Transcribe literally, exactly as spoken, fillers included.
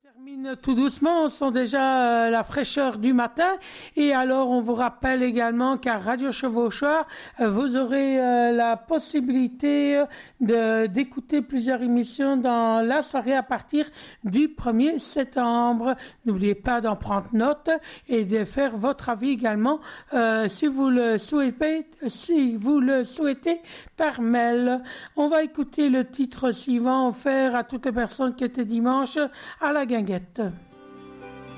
Termine tout doucement, on sent déjà euh, la fraîcheur du matin et alors on vous rappelle également qu'à Radio Chevaucheur euh, vous aurez euh, la possibilité de d'écouter plusieurs émissions dans la soirée à partir du premier septembre. N'oubliez pas d'en prendre note et de faire votre avis également euh, si vous le souhaitez, si vous le souhaitez par mail. On va écouter le titre suivant offert à toutes les personnes qui étaient dimanche à la guinguette.